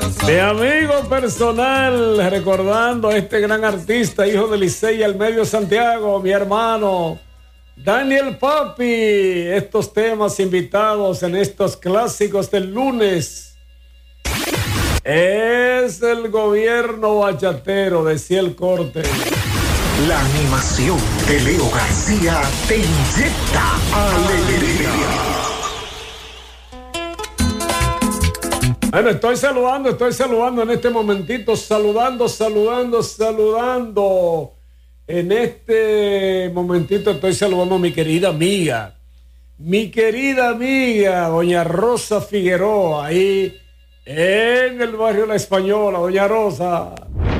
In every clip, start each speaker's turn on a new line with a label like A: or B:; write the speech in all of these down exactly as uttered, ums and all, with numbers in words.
A: Mi amigo personal, recordando a este gran artista, hijo de Licey al medio Santiago, mi hermano Daniel Papi. Estos temas invitados en estos clásicos del lunes. Es el gobierno bachatero, decía el corte.
B: La animación de Leo García te inyecta alegría.
A: Bueno, estoy saludando, estoy saludando en este momentito, saludando, saludando, saludando. En este momentito estoy saludando a mi querida amiga, mi querida amiga, doña Rosa Figueroa, ahí en el barrio La Española. Doña Rosa.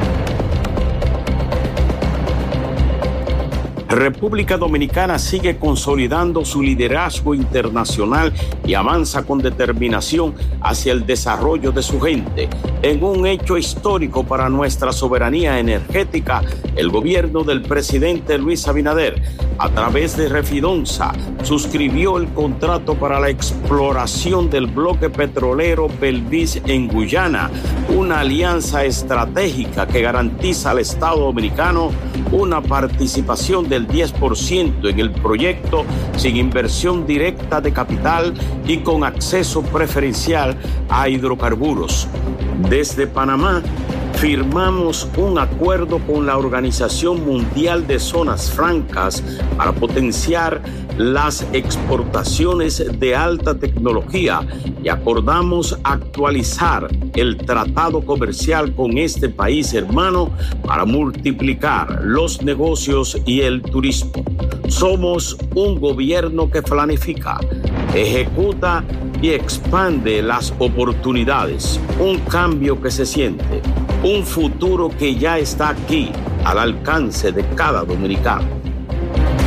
C: República Dominicana sigue consolidando su liderazgo internacional y avanza con determinación hacia el desarrollo de su gente. En un hecho histórico para nuestra soberanía energética, el gobierno del presidente Luis Abinader, a través de Refidonza, suscribió el contrato para la exploración del bloque petrolero Belvis en Guyana, una alianza estratégica que garantiza al Estado dominicano una participación del diez por ciento en el proyecto sin inversión directa de capital y con acceso preferencial a hidrocarburos. Desde Panamá, firmamos un acuerdo con la Organización Mundial de Zonas Francas para potenciar las exportaciones de alta tecnología y acordamos actualizar el tratado comercial con este país hermano para multiplicar los negocios y el turismo. Somos un gobierno que planifica, ejecuta y expande las oportunidades, un cambio que se siente, un futuro que ya está aquí al alcance de cada dominicano.